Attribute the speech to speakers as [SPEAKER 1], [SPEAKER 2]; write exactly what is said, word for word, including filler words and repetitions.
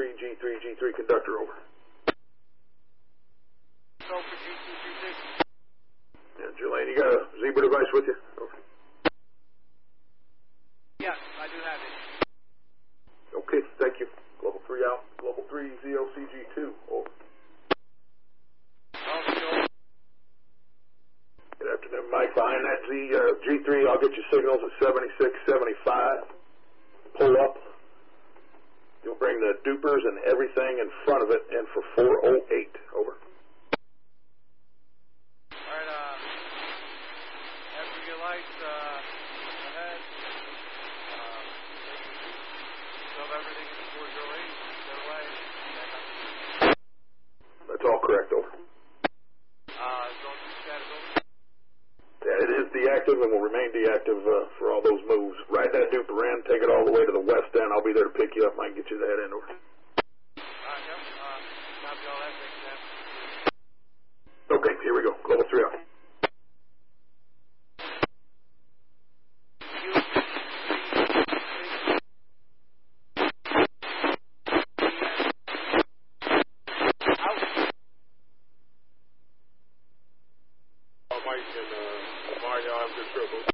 [SPEAKER 1] three, G three, G three, conductor, over.
[SPEAKER 2] So for G two three six.
[SPEAKER 1] Yeah, Jelaine, you got a Zebra device with you? Over.
[SPEAKER 2] Yes, I do have it.
[SPEAKER 1] Okay, thank you. Global three out. Global three, Z O C G two, over.
[SPEAKER 2] Okay.
[SPEAKER 1] Good afternoon, Mike. Behind that Z, uh, G three, I'll get you signals at seventy-six, seventy-five. Pull up. You'll bring the dupers and everything in front of it in for four oh eight. Over.
[SPEAKER 2] All right, uh, after we get lights, uh, ahead, uh, shove everything into four oh eight, get away, back up.
[SPEAKER 1] That's all correct, over.
[SPEAKER 2] Uh, zone two status, over.
[SPEAKER 1] Yeah, it is deactive and will remain deactive uh, for all those moves. Ride that duper in, take it all the way to the west end. I'll be there to pick you up. I can get you that end, over.
[SPEAKER 2] All right, yep, uh, copy all that, thanks, man.
[SPEAKER 1] Okay, here we go. Global three out.
[SPEAKER 3] Mike and uh, Mario, I'm just sure.